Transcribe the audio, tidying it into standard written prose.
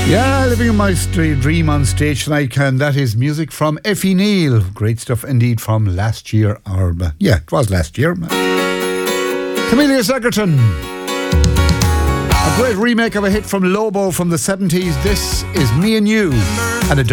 Yeah, living in my dream on stage tonight, and that is music from Effie Neal. Great stuff indeed from last year, or yeah, it was last year. Camilla Egerton. A great remake of a hit from Lobo from the 70s. This is Me and You and a